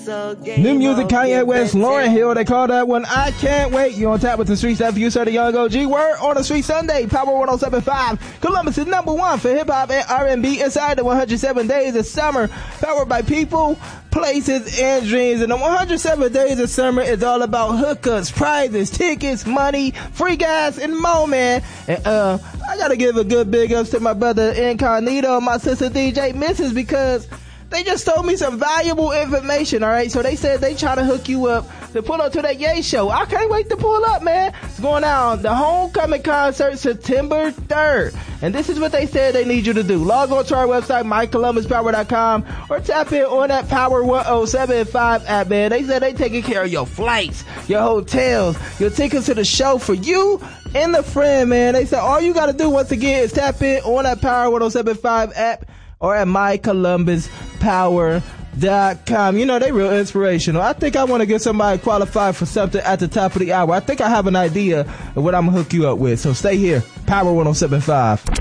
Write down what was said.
New music, Kanye West, Lauryn Hill, they call that one I Can't Wait. You on tap with the street stuff, you sir the young OG. Word on the street Sunday, Power 107.5. Columbus is number one for hip hop and R&B inside the 107 days of summer. Powered by people, places, and dreams. And the 107 days of summer is all about hookups, prizes, tickets, money, free gas, and more, man. And I gotta give a good big ups to my brother Incognito and my sister DJ Mrs. because they just told me some valuable information, all right? So they said they try to hook you up to pull up to that Ye show. I can't wait to pull up, man. It's going on. The homecoming concert, September 3rd. And this is what they said they need you to do. Log on to our website, mycolumbuspower.com, or tap in on that Power 107.5 app, man. They said they taking care of your flights, your hotels, your tickets to the show for you and the friend, man. They said all you got to do once again is tap in on that Power 107.5 app or at mycolumbuspower.com. You know, they real inspirational. I think I want to get somebody qualified for something at the top of the hour. I think I have an idea of what I'm going to hook you up with. So stay here. Power 107.5.